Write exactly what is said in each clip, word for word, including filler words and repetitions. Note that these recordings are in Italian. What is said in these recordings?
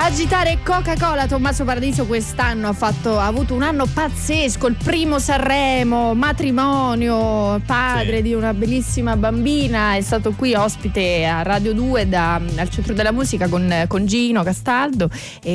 Agitare Coca-Cola. Tommaso Paradiso quest'anno ha fatto ha avuto un anno pazzesco, il primo Sanremo, matrimonio, padre sì. di una bellissima bambina, è stato qui ospite a Radio due da, al Centro della Musica con, con Gino Castaldo,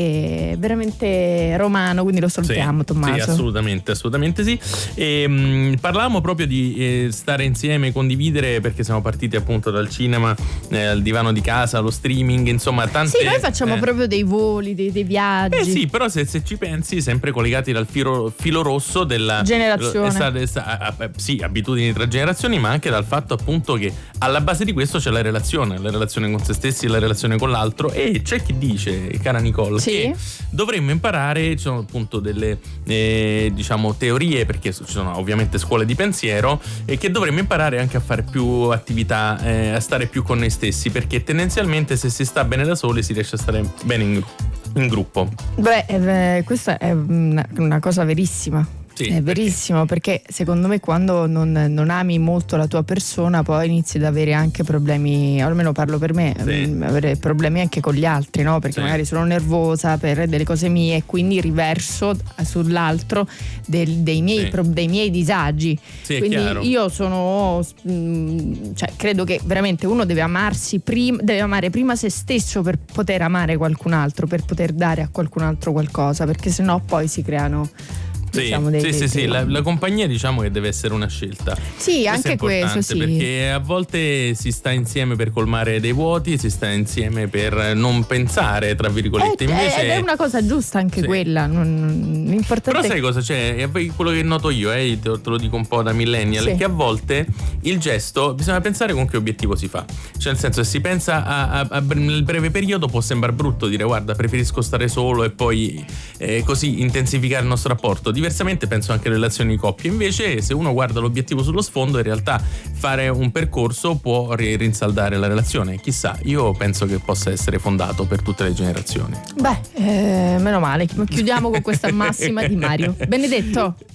è veramente romano, quindi lo salutiamo sì, Tommaso. Sì, assolutamente, assolutamente sì. E, mh, parlavamo proprio di eh, stare insieme, condividere, perché siamo partiti appunto dal cinema, eh, al divano di casa, allo streaming, insomma tante... Sì, noi facciamo eh, proprio dei voli, dei, dei viaggi. Eh sì, però se, se ci pensi, sempre collegati dal filo, filo rosso della generazione. È stata, è stata, eh, sì, abitudini tra generazioni, ma anche dal fatto appunto che alla base di questo c'è la relazione, la relazione con se stessi, la relazione con l'altro. E c'è chi dice, cara Nicole, sì. che dovremmo imparare, ci sono appunto delle eh, diciamo teorie, perché ci sono ovviamente scuole di pensiero, e che dovremmo imparare anche a fare più attività, eh, a stare più con noi stessi, perché tendenzialmente se si sta bene da soli si riesce a stare bene in, in gruppo. Beh, eh, questa è una, una cosa verissima. Sì, è verissimo, perché? perché secondo me quando non, non ami molto la tua persona poi inizi ad avere anche problemi, almeno parlo per me, sì. mh, avere problemi anche con gli altri, no? Perché sì. magari sono nervosa per delle cose mie e quindi riverso sull'altro del, dei, miei, sì. pro, dei miei disagi. Sì, quindi io sono mh, cioè credo che veramente uno deve amarsi prima, deve amare prima se stesso per poter amare qualcun altro, per poter dare a qualcun altro qualcosa, perché sennò poi si creano Sì, diciamo dei, sì, dei, sì, dei... sì. La, la compagnia diciamo che deve essere una scelta. Sì, questo anche questo, sì. Perché a volte si sta insieme per colmare dei vuoti, si sta insieme per non pensare, tra virgolette. Eh, Invece è una cosa giusta anche sì. quella. Non, l'importante Però sai cosa c'è? Quello che noto io, eh, te lo dico un po' da millennial, sì. è che a volte il gesto bisogna pensare con che obiettivo si fa. Cioè, nel senso, se si pensa a, a, a nel breve periodo può sembrare brutto dire guarda, preferisco stare solo e poi eh, così intensificare il nostro rapporto. Diversamente penso anche alle relazioni di coppia. Invece se uno guarda l'obiettivo sullo sfondo, in realtà fare un percorso può rinsaldare la relazione. Chissà, io penso che possa essere fondato per tutte le generazioni. Beh, eh, meno male. Chiudiamo con questa massima di Mario Benedetto.